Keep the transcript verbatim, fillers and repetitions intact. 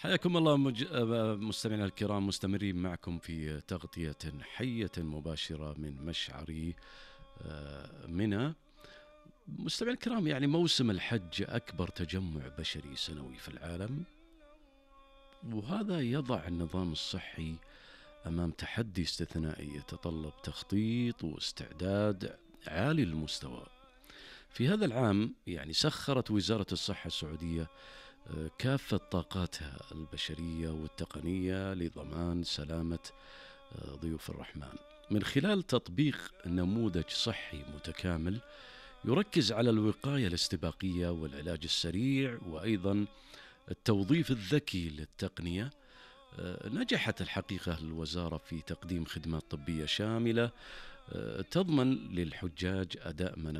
حياكم الله مج... آه، مستمعينا الكرام، مستمرين معكم في تغطية حية مباشرة من مشعري آه، منى. مستمعينا الكرام، يعني موسم الحج أكبر تجمع بشري سنوي في العالم، وهذا يضع النظام الصحي أمام تحدي استثنائي يتطلب تخطيط واستعداد عالي المستوى. في هذا العام يعني سخرت وزارة الصحة السعودية كافة طاقاتها البشرية والتقنية لضمان سلامة ضيوف الرحمن من خلال تطبيق نموذج صحي متكامل يركز على الوقاية الاستباقية والعلاج السريع وأيضا التوظيف الذكي للتقنية. نجحت الحقيقة الوزارة في تقديم خدمات طبية شاملة تضمن للحجاج أداء